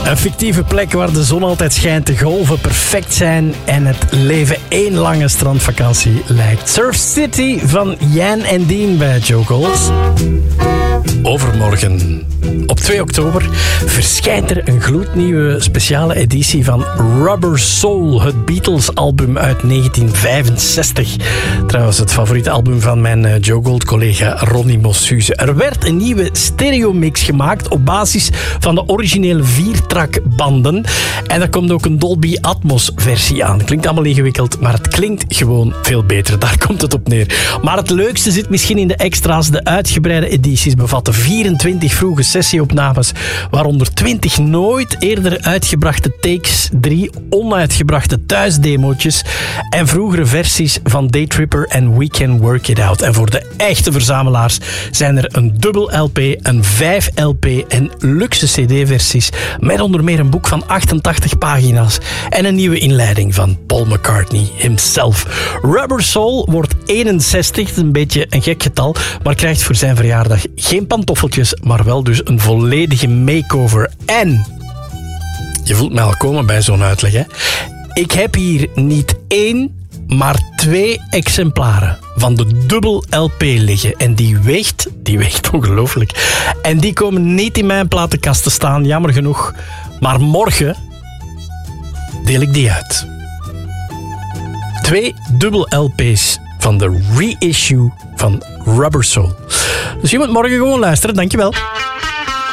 Een fictieve plek waar de zon altijd schijnt, de golven perfect zijn en het leven één lange strandvakantie lijkt. Surf City van Jan en Dean bij Joe Gold. Overmorgen, op 2 oktober, verschijnt er een gloednieuwe speciale editie van Rubber Soul, het Beatles-album uit 1965. Trouwens, het favoriete album van mijn Joe Gold-collega Ronnie Mossuze. Er werd een nieuwe stereomix gemaakt op basis van de originele 4-track-banden. En er komt ook een Dolby Atmos-versie aan. Klinkt allemaal ingewikkeld, maar het klinkt gewoon veel beter. Daar komt het op neer. Maar het leukste zit misschien in de extra's. De uitgebreide edities bevatten 24 vroege sessieopnames, waaronder 20 nooit eerder uitgebrachte takes, 3 onuitgebrachte thuisdemootjes en vroegere versies van Daytripper en We Can Work It Out. En voor de echte verzamelaars zijn er een dubbel LP, een 5 LP en luxe CD-versies met onder meer een boek van 88 pagina's en een nieuwe inleiding van Paul McCartney himself. Rubber Soul wordt 61, een beetje een gek getal, maar krijgt voor zijn verjaardag geen pantoffeltjes, maar wel dus een volledige makeover. En je voelt mij al komen bij zo'n uitleg, hè? Ik heb hier niet 1, maar 2 exemplaren van de dubbel LP liggen. En die weegt ongelooflijk. En die komen niet in mijn platenkast te staan, jammer genoeg. Maar morgen deel ik die uit. 2 dubbel LP's van de reissue van Rubber Soul. Dus je moet morgen gewoon luisteren, dankjewel.